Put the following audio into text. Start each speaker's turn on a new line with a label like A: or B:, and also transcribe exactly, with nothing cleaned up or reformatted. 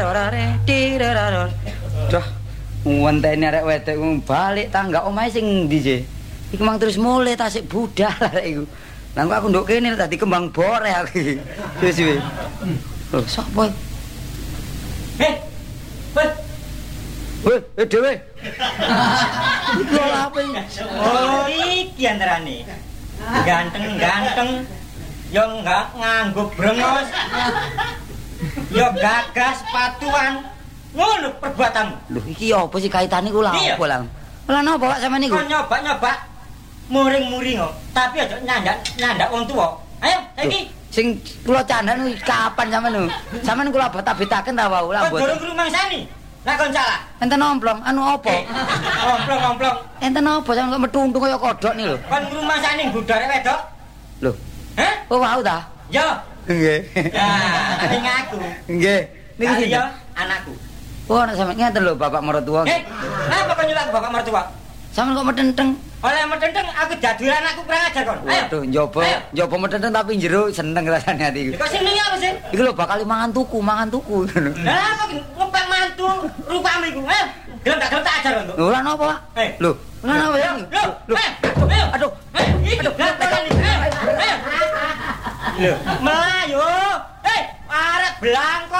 A: Dah, ngenteni arek wedok balik tangga omahe sing ndi sih? Iku mang terus mulai tasik budal arek iku. Lah kok aku nduk kene tadi kembang bore aku iki. Wis wis. Lho, sapa?
B: Heh. Wes.
A: Weh, eh dhewe. Iku apa iki?
B: Oh, iki antarane. Ganteng-ganteng yo enggak nganggo brengos. Yo gagas patuan. Ngono perbuatanmu.
A: Lho, iki apa sih kaitane ku lha apa lang? Lah napa Pak sampean niku?
B: Kon nyoba-nyoba muring-muring kok, tapi aja nyandak nyandak wong tuwa. Ayo, saiki
A: sing kula candhan kapan sampean lho? Sampean kula beta-betaken ta wau lah
B: mboten. Kok durung rumangsani. Lah kon salah.
A: Enten omplong, anu apa?
B: Omplong-omplong.
A: Enten apa sampean kok metuntung kaya kodhok nih lho?
B: Kon rumangsani budare wedok.
A: Lho.
B: Hah?
A: Oh wau ta?
B: Yo.
A: Nggih.
B: Ya, ning aku.
A: Nggih. Niki
B: Niki
A: sinten?
B: anakku.
A: Oh, nek sampeyan ngeten lho bapak mertua.
B: Eh, napa kok nyulak bapak mertua?
A: Sampeyan kok metenteng.
B: Oleh metenteng aku dadi anakku kurang ajar kon. Ayo.
A: Waduh, njoba, njoba metenteng tapi njero seneng rasane ati iku.
B: Kok seneng apa sih?
A: Iku lho bakal mangan tuku, mangan tuku ngono.
B: Lah apa ngempeng mantu rupamu iku? Ayo. Gelem tak gelem tak ajar kon.
A: Lho, lan apa, Pak?
B: Eh.
A: Lho, lan apa ya?
B: Lho, lho. Ayo.
A: Aduh,
B: Aduh, gampang iki. Ayo. Lho, melayu. Hei, arek belang